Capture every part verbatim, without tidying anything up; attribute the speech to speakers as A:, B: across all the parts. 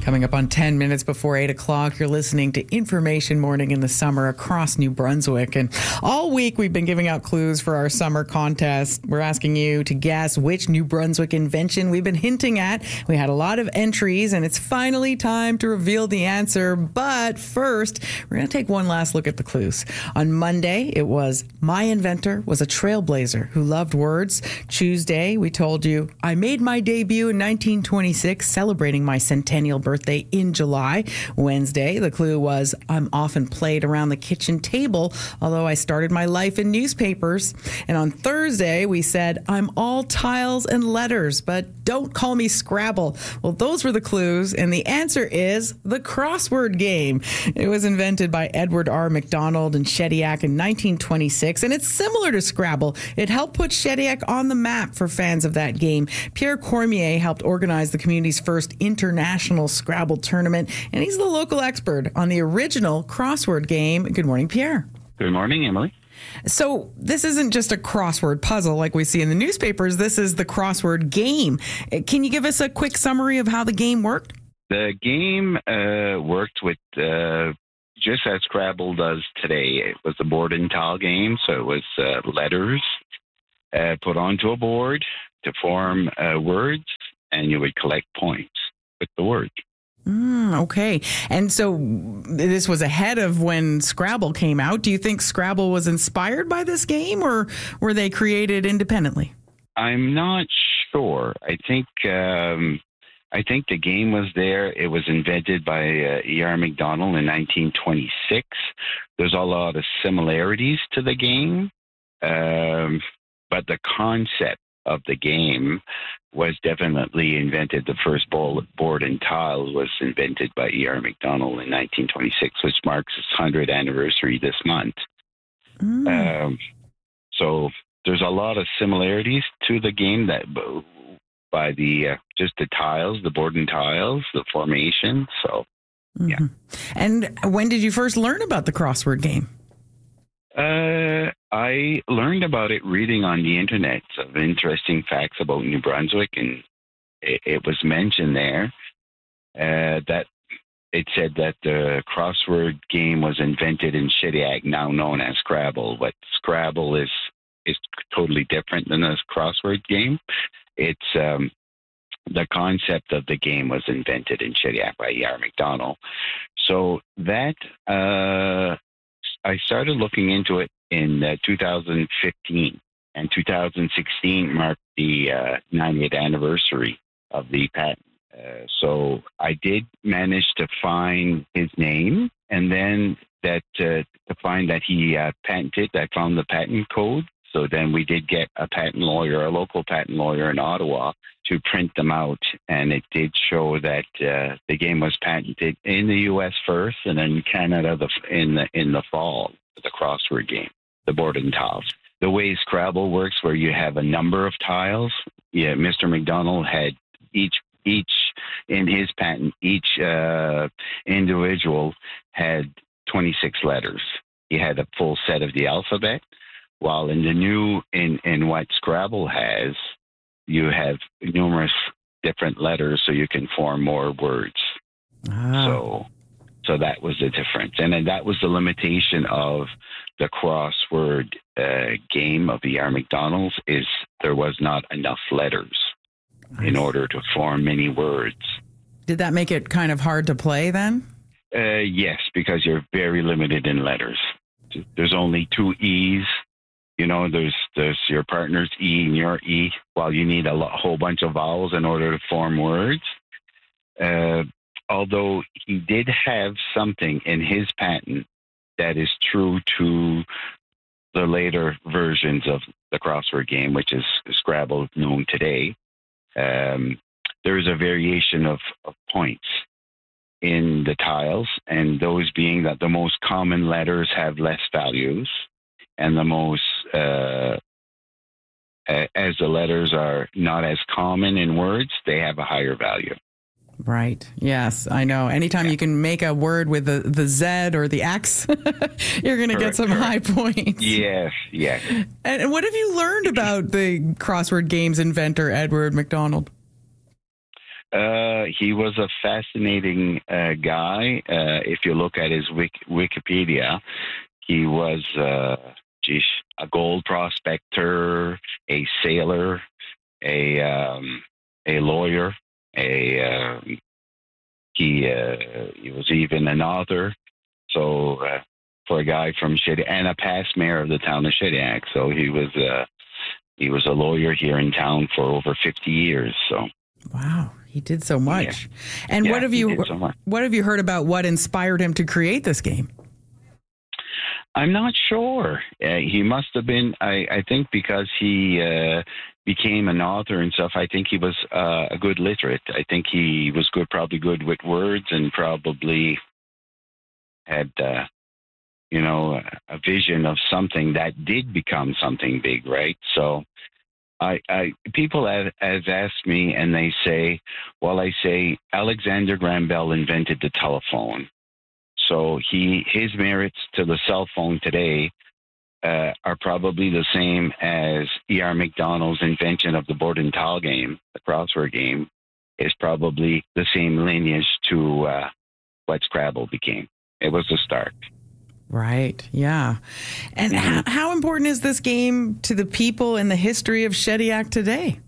A: Coming up on ten minutes before eight o'clock, you're listening to Information Morning in the Summer across New Brunswick. And all week we've been giving out clues for our summer contest. We're asking you to guess which New Brunswick invention we've been hinting at. We had a lot of entries, and it's finally time to reveal the answer. But first, we're going to take one last look at the clues. On Monday, it was my inventor was a trailblazer who loved words. Tuesday, we told you I made my debut in nineteen twenty-six, celebrating my centennial birthday in July. Wednesday, the clue was I'm often played around the kitchen table, although I started my life in newspapers. And on Thursday, we said I'm all tiles and letters, but don't call me Scrabble. Well, those were the clues, and the answer is the crossword game. It was invented by Edward R. MacDonald and Shediac in nineteen twenty-six, and it's similar to Scrabble. It helped put Shediac on the map for fans of that game. Pierre Cormier helped organize the community's first international Scrabble tournament, and he's the local expert on the original crossword game. Good morning, Pierre.
B: Good morning, Emily.
A: So this isn't just a crossword puzzle like we see in the newspapers. This is the crossword game. Can you give us a quick summary of how the game worked?
B: The game uh, worked with uh, just as Scrabble does today. It was a board and tile game, so it was uh, letters uh, put onto a board to form uh, words, and you would collect points with the word.
A: Mm, okay. And so this was ahead of when Scrabble came out. Do you think Scrabble was inspired by this game, or were they created independently?
B: I'm not sure. I think um, I think the game was there. It was invented by uh, E R MacDonald in nineteen twenty-six. There's a lot of similarities to the game, um, but the concept of the game was definitely invented. The first board and tile was invented by E R MacDonald in nineteen twenty-six, which marks its hundredth anniversary this month. Mm. Um, so there's a lot of similarities to the game that by the uh, just the tiles, the board and tiles, the formation. So, mm-hmm. yeah.
A: And when did you first learn about the crossword game?
B: Uh, I learned about it reading on the internet of interesting facts about New Brunswick, and it, it was mentioned there uh, that it said that the crossword game was invented in Shediac, now known as Scrabble. But Scrabble is is totally different than a crossword game. It's um, the concept of the game was invented in Shediac by E R MacDonald. So that. Uh, I started looking into it in uh, two thousand fifteen, and two thousand sixteen marked the uh, ninetieth anniversary of the patent. Uh, so I did manage to find his name, and then that uh, to find that he uh, patented. I found the patent code. So then we did get a patent lawyer, a local patent lawyer in Ottawa, to print them out, and it did show that uh, the game was patented in the U S first, and then Canada the, in the in the fall. The crossword game, the board and tiles. The way Scrabble works, where you have a number of tiles. Yeah, Mister MacDonald had each each in his patent. Each uh, individual had twenty-six letters. He had a full set of the alphabet. While in the new, in, in what Scrabble has, you have numerous different letters, so you can form more words. Ah. So, so that was the difference, and then that was the limitation of the crossword uh, game of E R MacDonald's, is there was not enough letters nice. In order to form many words.
A: Did that make it kind of hard to play then?
B: Uh, yes, because you're very limited in letters. There's only two E's. You know, there's there's your partner's E and your E, while you need a lo- whole bunch of vowels in order to form words. Uh, although he did have something in his patent that is true to the later versions of the crossword game, which is Scrabble known today. Um, there is a variation of, of points in the tiles, and those being that the most common letters have less values, and the most, uh, as the letters are not as common in words, they have a higher value.
A: Right. Yes, I know. Anytime yeah. you can make a word with the, the Z or the X, you're going to get some correct. high points.
B: Yes, yes.
A: And, and what have you learned about the crossword games inventor, Edward MacDonald?
B: Uh, he was a fascinating uh, guy. Uh, if you look at his wik- Wikipedia, he was, uh, geez, a gold prospector, a sailor, a um, a lawyer, a um, he uh, he was even an author. So uh, for a guy from Shediac, and a past mayor of the town of Shediac, so he was uh, he was a lawyer here in town for over fifty years. So
A: wow. He did so much.
B: Yeah.
A: And
B: yeah,
A: what have you
B: so
A: what have you heard about what inspired him to create this game?
B: I'm not sure. Uh, he must have been, I, I think because he uh, became an author and stuff, I think he was uh, a good literate. I think he was good, probably good with words, and probably had, uh, you know, a vision of something that did become something big, right? So I, I people have, have asked me, and they say, well, I say Alexander Graham Bell invented the telephone. So he his merits to the cell phone today uh, are probably the same as E R McDonald's invention of the board and tile game, the crossword game, is probably the same lineage to uh, what Scrabble became. It was the start.
A: Right. Yeah. And
B: Mm-hmm.
A: how, how important is this game to the people and the history of Shediac today?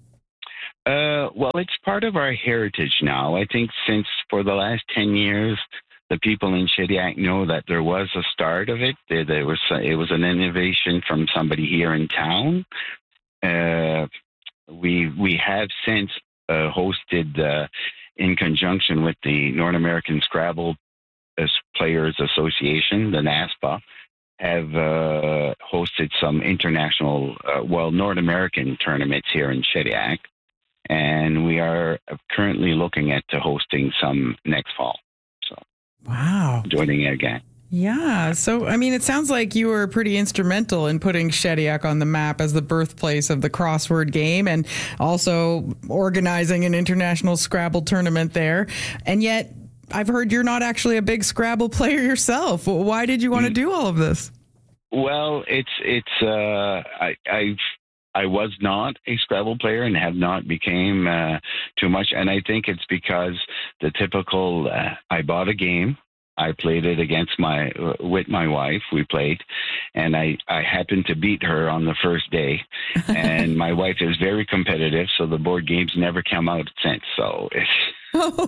B: Uh, well, it's part of our heritage now. I think since for the last ten years, the people in Shediac know that there was a start of it. There, there was it was an innovation from somebody here in town. Uh, we we have since uh, hosted uh, in conjunction with the North American Scrabble Players Association, the NASPA, have uh, hosted some international, uh, well, North American tournaments here in Shediac, and we are currently looking at hosting some next fall. So,
A: wow,
B: joining it again.
A: Yeah. So, I mean, it sounds like you were pretty instrumental in putting Shediac on the map as the birthplace of the crossword game, and also organizing an international Scrabble tournament there. And yet, I've heard you're not actually a big Scrabble player yourself. Why did you want to do all of this?
B: Well, it's it's uh, I I've, I was not a Scrabble player and have not became uh, too much, and I think it's because the typical uh, I bought a game, I played it against my with my wife. We played, and I I happened to beat her on the first day, and my wife is very competitive, so the board games never come out since. So it's.
A: Oh.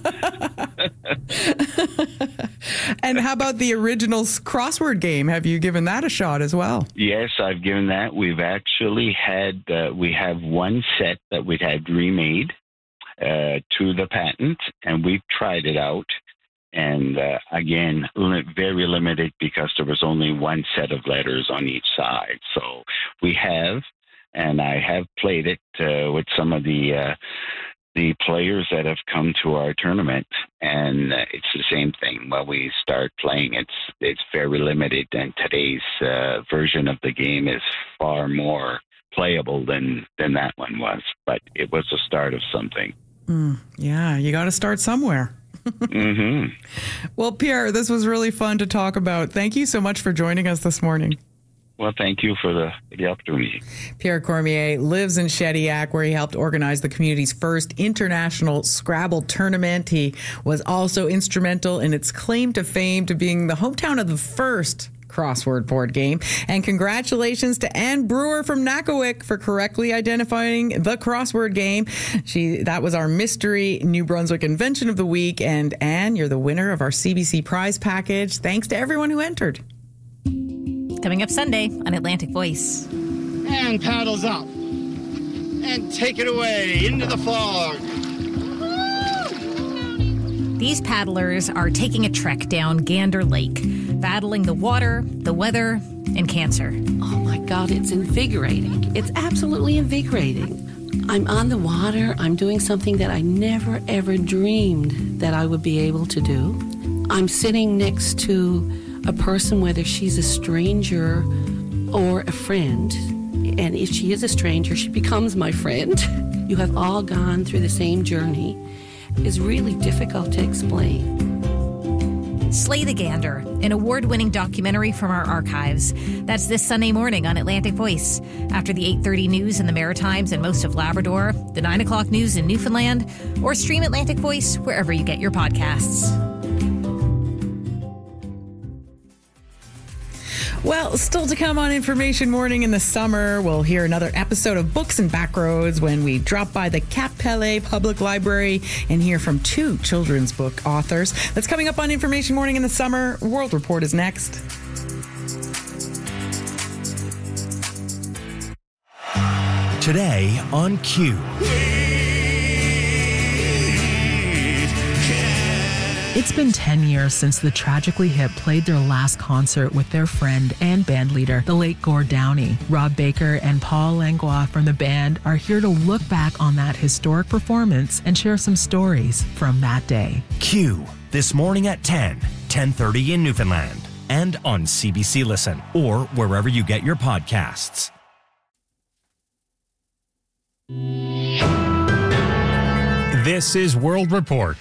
A: And how about the original crossword game? Have you given that a shot as well?
B: Yes, I've given that. We've actually had, uh, we have one set that we had remade uh, to the patent, and we've tried it out. And uh, again, li- very limited because there was only one set of letters on each side. So we have, and I have played it uh, with some of the uh, the players that have come to our tournament, and uh, it's the same thing. When we start playing, it's it's very limited, and today's uh, version of the game is far more playable than, than that one was. But it was the start of something.
A: Mm, yeah, you got to start somewhere.
B: Mm-hmm.
A: Well, Pierre, this was really fun to talk about. Thank you so much for joining us this morning.
B: Well, thank you for the, the opportunity.
A: Pierre Cormier lives in Shediac, where he helped organize the community's first international Scrabble tournament. He was also instrumental in its claim to fame to being the hometown of the first crossword board game. And congratulations to Anne Brewer from Nakawick for correctly identifying the crossword game. She that was our mystery New Brunswick invention of the week. And Anne, you're the winner of our C B C prize package. Thanks to everyone who entered.
C: Coming up Sunday on Atlantic Voice.
D: And paddles up. And take it away into the fog.
C: These paddlers are taking a trek down Gander Lake, battling the water, the weather, and cancer.
E: Oh my God, it's invigorating. It's absolutely invigorating. I'm on the water. I'm doing something that I never, ever dreamed that I would be able to do. I'm sitting next to a person, whether she's a stranger or a friend. And if she is a stranger, she becomes my friend. You have all gone through the same journey. It's really difficult to explain.
C: Slay the Gander, an award-winning documentary from our archives. That's this Sunday morning on Atlantic Voice. After the eight thirty news in the Maritimes and most of Labrador, the nine o'clock news in Newfoundland, or stream Atlantic Voice wherever you get your podcasts.
A: Well, still to come on Information Morning in the summer, we'll hear another episode of Books and Backroads when we drop by the Cap-Pelé Public Library and hear from two children's book authors. That's coming up on Information Morning in the summer. World Report is next.
F: Today on Q.
G: It's been ten years since the Tragically Hip played their last concert with their friend and bandleader, the late Gord Downie. Rob Baker and Paul Langlois from the band are here to look back on that historic performance and share some stories from that day.
F: Q, this morning at ten, ten thirty in Newfoundland, and on C B C Listen, or wherever you get your podcasts.
H: This is World Report.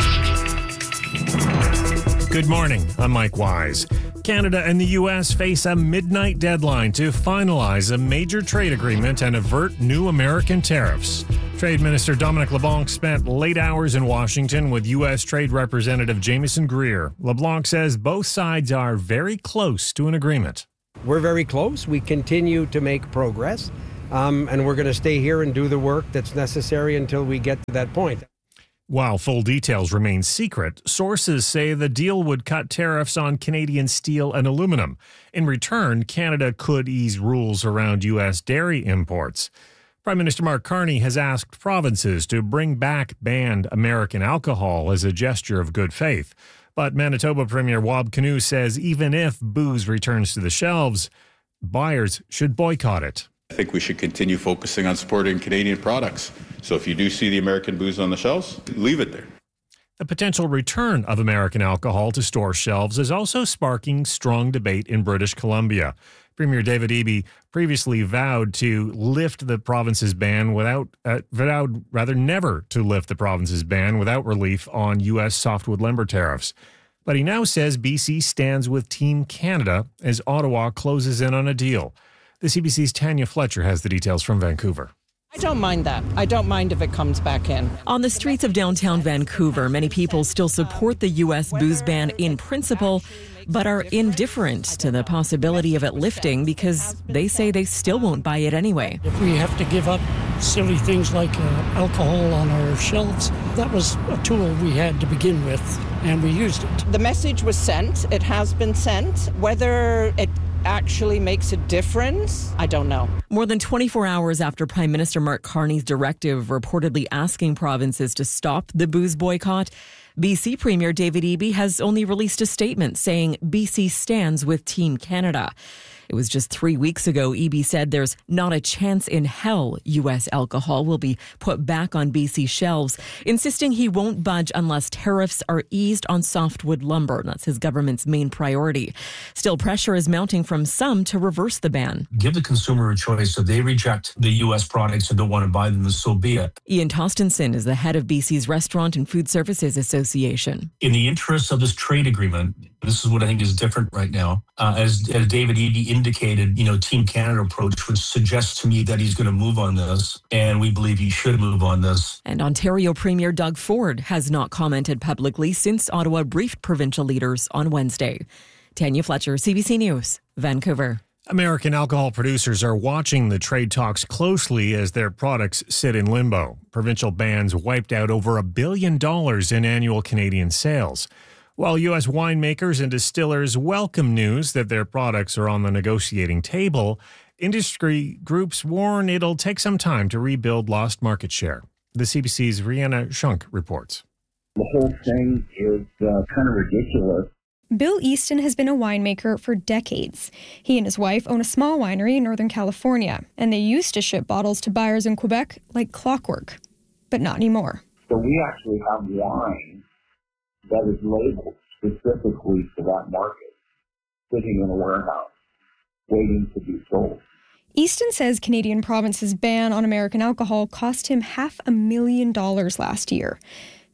H: Good morning, I'm Mike Wise. Canada and the U S face a midnight deadline to finalize a major trade agreement and avert new American tariffs. Trade Minister Dominic LeBlanc spent late hours in Washington with U S Trade Representative Jamieson Greer. LeBlanc says both sides are very close to an agreement.
I: We're very close. We continue to make progress, um, and we're going to stay here and do the work that's necessary until we get to that point.
H: While full details remain secret, sources say the deal would cut tariffs on Canadian steel and aluminum. In return, Canada could ease rules around U S dairy imports. Prime Minister Mark Carney has asked provinces to bring back banned American alcohol as a gesture of good faith. But Manitoba Premier Wab Kinew says even if booze returns to the shelves, buyers should boycott it.
J: I think we should continue focusing on supporting Canadian products. So if you do see the American booze on the shelves, leave it there.
H: The potential return of American alcohol to store shelves is also sparking strong debate in British Columbia. Premier David Eby previously vowed to lift the province's ban without, uh, vowed rather never to lift the province's ban without relief on U S softwood lumber tariffs. But he now says B C stands with Team Canada as Ottawa closes in on a deal. The C B C's Tanya Fletcher has the details from Vancouver.
K: I don't mind that. I don't mind if it comes back in.
G: On the streets of downtown Vancouver, many people still support the U S booze ban in principle, but are indifferent to the possibility of it lifting because they say they still won't buy it anyway.
L: If we have to give up silly things like uh, alcohol on our shelves, that was a tool we had to begin with, and we used it.
K: The message was sent. It has been sent. Whether it actually makes a difference, I don't know.
G: More than twenty-four hours after Prime Minister Mark Carney's directive reportedly asking provinces to stop the booze boycott, B C Premier David Eby has only released a statement saying B C stands with Team Canada. It was just three weeks ago, Eby said there's not a chance in hell U S alcohol will be put back on B C shelves, insisting he won't budge unless tariffs are eased on softwood lumber. That's his government's main priority. Still, pressure is mounting from some to reverse the ban.
M: Give the consumer a choice. If they reject the U S products and don't want to buy them, then so be it.
G: Ian Tostenson is the head of B C's Restaurant and Food Services Association.
M: In the interest of this trade agreement, this is what I think is different right now. Uh, as, as David Eby indicated, you know, Team Canada approach, which suggests to me that he's going to move on this, and we believe he should move on this.
G: And Ontario Premier Doug Ford has not commented publicly since Ottawa briefed provincial leaders on Wednesday. Tanya Fletcher, C B C News, Vancouver.
H: American alcohol producers are watching the trade talks closely as their products sit in limbo. Provincial bans wiped out over a billion dollars in annual Canadian sales. While U S winemakers and distillers welcome news that their products are on the negotiating table, industry groups warn it'll take some time to rebuild lost market share. The C B C's Rihanna Shunk reports.
N: The whole thing is uh, kind of ridiculous.
O: Bill Easton has been a winemaker for decades. He and his wife own a small winery in Northern California, and they used to ship bottles to buyers in Quebec like clockwork, but not anymore.
N: So we actually have wine that is labeled specifically for that market, sitting in a warehouse, waiting to be sold.
O: Easton says Canadian province's ban on American alcohol cost him half a million dollars last year.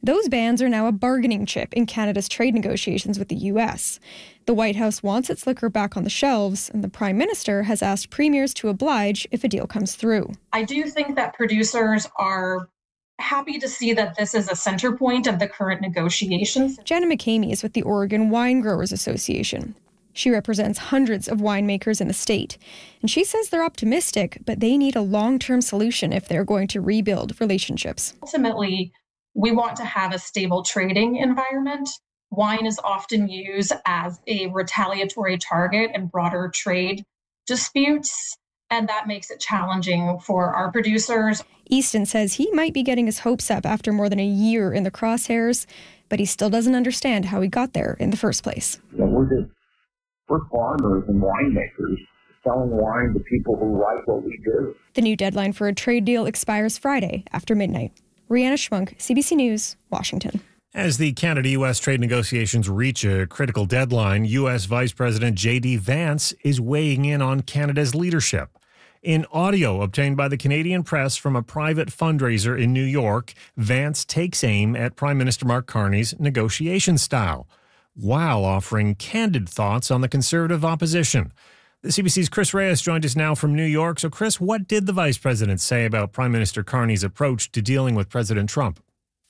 O: Those bans are now a bargaining chip in Canada's trade negotiations with the U S. The White House wants its liquor back on the shelves, and the Prime Minister has asked premiers to oblige if a deal comes through.
P: I do think that producers are happy to see that this is a center point of the current negotiations.
O: Jenna McCamey is with the Oregon Wine Growers Association. She represents hundreds of winemakers in the state, and she says they're optimistic, but they need a long-term solution if they're going to rebuild relationships.
P: Ultimately, we want to have a stable trading environment. Wine is often used as a retaliatory target in broader trade disputes, and that makes it challenging for our producers.
O: Easton says he might be getting his hopes up after more than a year in the crosshairs, but he still doesn't understand how he got there in the first place.
N: You know, we're just we're farmers and winemakers selling wine to people who like what we do.
O: The new deadline for a trade deal expires Friday after midnight. Rihanna Schmunk, C B C News, Washington.
H: As the Canada-U S trade negotiations reach a critical deadline, U S Vice President J D Vance is weighing in on Canada's leadership. In audio obtained by the Canadian Press from a private fundraiser in New York, Vance takes aim at Prime Minister Mark Carney's negotiation style, while offering candid thoughts on the Conservative opposition. The C B C's Chris Reyes joined us now from New York. So, Chris, what did the Vice President say about Prime Minister Carney's approach to dealing with President Trump?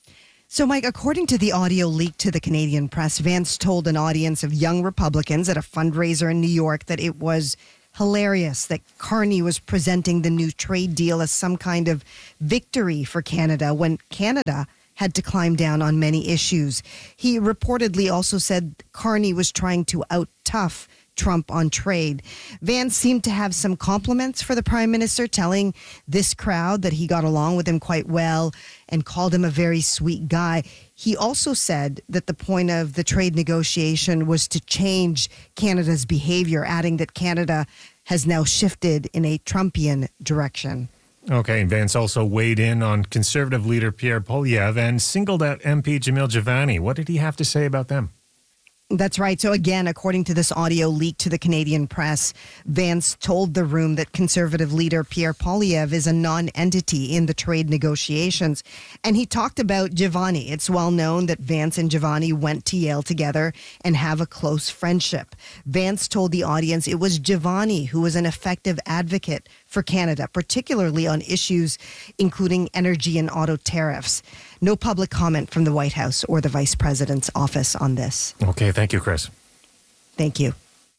Q: So, Mike, according to the audio leaked to the Canadian Press, Vance told an audience of young Republicans at a fundraiser in New York that it was hilarious that Carney was presenting the new trade deal as some kind of victory for Canada when Canada had to climb down on many issues. He reportedly also said Carney was trying to out-tough Trump on trade. Vance seemed to have some compliments for the Prime Minister, telling this crowd that he got along with him quite well and called him a very sweet guy. He also said that the point of the trade negotiation was to change Canada's behavior, adding that Canada has now shifted in a Trumpian direction.
H: Okay, and Vance also weighed in on Conservative leader Pierre Poilievre and singled out M P Jamil Jivani. What did he have to say about them?
Q: That's right. So again, according to this audio leaked to the Canadian Press, Vance told the room that Conservative leader Pierre Poilievre is a non-entity in the trade negotiations. And he talked about Jivani. It's well known that Vance and Jivani went to Yale together and have a close friendship. Vance told the audience it was Jivani who was an effective advocate for Canada, particularly on issues including energy and auto tariffs. No public comment from the White House or the Vice President's office on this.
H: Okay, thank you, Chris.
Q: Thank you.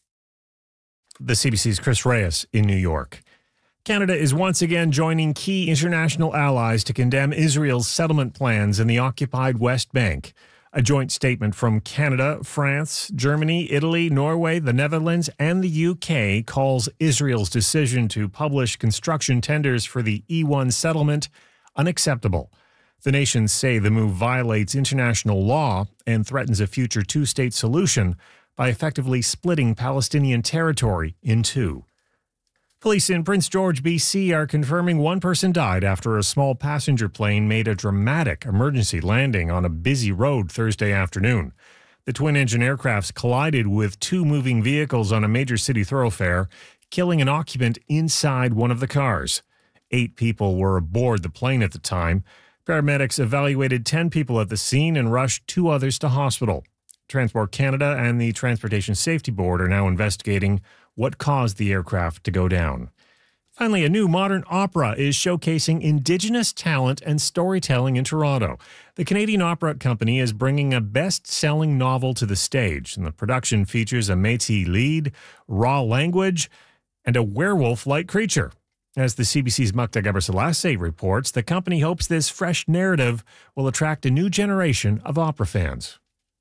H: The C B C's Chris Reyes in New York. Canada is once again joining key international allies to condemn Israel's settlement plans in the occupied West Bank. A joint statement from Canada, France, Germany, Italy, Norway, the Netherlands, and the U K calls Israel's decision to publish construction tenders for the E one settlement unacceptable. The nations say the move violates international law and threatens a future two-state solution by effectively splitting Palestinian territory in two. Police in Prince George, B C are confirming one person died after a small passenger plane made a dramatic emergency landing on a busy road Thursday afternoon. The twin-engine aircrafts collided with two moving vehicles on a major city thoroughfare, killing an occupant inside one of the cars. Eight people were aboard the plane at the time. Paramedics evaluated ten people at the scene and rushed two others to hospital. Transport Canada and the Transportation Safety Board are now investigating what caused the aircraft to go down. Finally, a new modern opera is showcasing Indigenous talent and storytelling in Toronto. The Canadian Opera Company is bringing a best-selling novel to the stage, and the production features a Métis lead, raw language, and a werewolf-like creature. As the C B C's Mukta Gebrselassie reports, the company hopes this fresh narrative will attract a new generation of opera fans.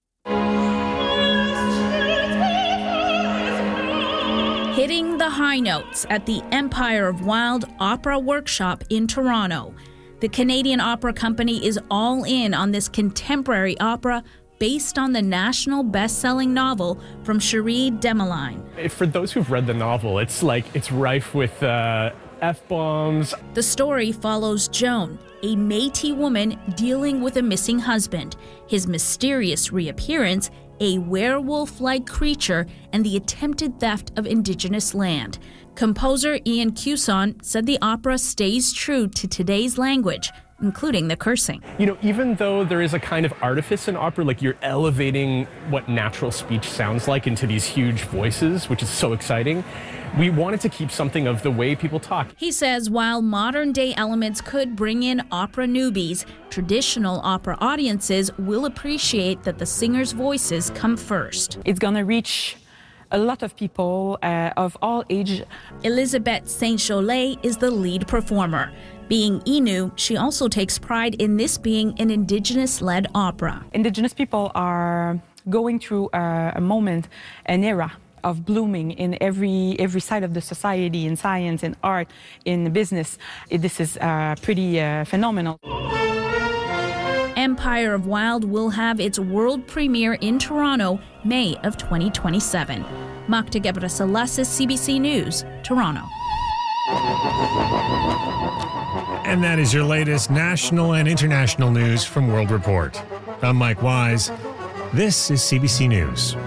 R: Hitting the high notes at the Empire of Wild Opera Workshop in Toronto. The Canadian Opera Company is all in on this contemporary opera based on the national best-selling novel from Cherie Demeline.
S: For those who've read the novel, it's like it's rife with uh, F-bombs.
R: The story follows Joan, a Métis woman dealing with a missing husband, his mysterious reappearance, a werewolf-like creature, and the attempted theft of Indigenous land. Composer Ian Cuson said the opera stays true to today's language, including the cursing.
S: You know, even though there is a kind of artifice in opera, like you're elevating what natural speech sounds like into these huge voices, which is so exciting, we wanted to keep something of the way people talk.
R: He says while modern-day elements could bring in opera newbies, traditional opera audiences will appreciate that the singers' voices come first.
T: It's going to reach a lot of people uh, of all age.
R: Elizabeth Saint-Cholet is the lead performer. Being Innu, she also takes pride in this being an Indigenous-led opera.
T: Indigenous people are going through a, a moment, an era of blooming in every every side of the society, in science, in art, in business. This is uh, pretty uh, phenomenal.
R: Empire of Wild will have its world premiere in Toronto, May of twenty twenty-seven. Magda Gebrselassie, C B C News, Toronto.
H: And that is your latest national and international news from World Report. I'm Mike Wise. This is C B C News.